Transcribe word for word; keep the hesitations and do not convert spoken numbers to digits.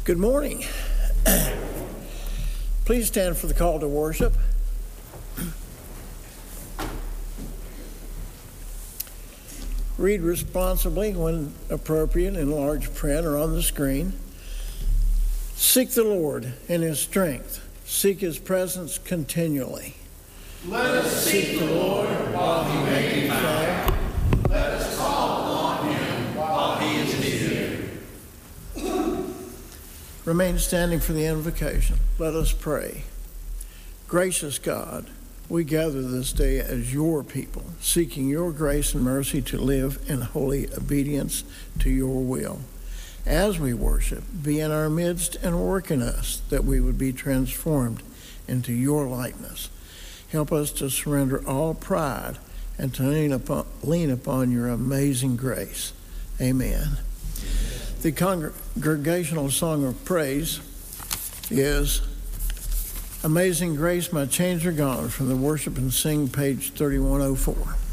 Good morning. Please stand for the call to worship. Read responsibly when appropriate in large print or on the screen. Seek the Lord in His strength. Seek His presence continually. Let us seek the Lord while He may be found. Let us call upon Him while He is near. Remain standing for the invocation. Let us pray. Gracious God, we gather this day as your people, seeking your grace and mercy to live in holy obedience to your will. As we worship, be in our midst and work in us that we would be transformed into your likeness. Help us to surrender all pride and to lean upon, lean upon your amazing grace. Amen. The congregational song of praise is Amazing Grace, My Chains Are Gone, from the Worship and Sing, page thirty-one oh four.